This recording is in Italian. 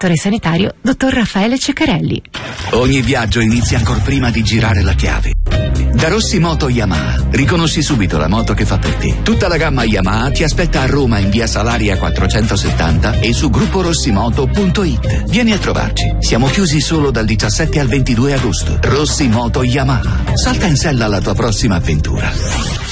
direttore sanitario, dottor Raffaele Ceccarelli. Ogni viaggio inizia ancor prima di girare la chiave. Da Rossi Moto Yamaha riconosci subito la moto che fa per te. Tutta la gamma Yamaha ti aspetta a Roma in via Salaria 470 e su grupporosimoto.it. Vieni a trovarci. Siamo chiusi solo dal 17 al 22 agosto. Rossi Moto Yamaha. Salta in sella alla tua prossima avventura.